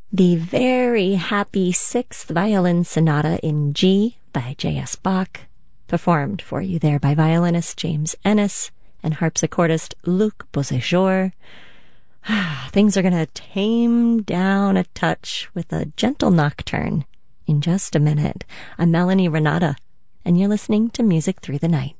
The very happy Sixth Violin Sonata in G by J.S. Bach, performed for you there by violinist James Ennis and harpsichordist Luc Beauséjour. Things are going to tame down a touch with a gentle nocturne in just a minute. I'm Melanie Renata, and you're listening to Music Through the Night.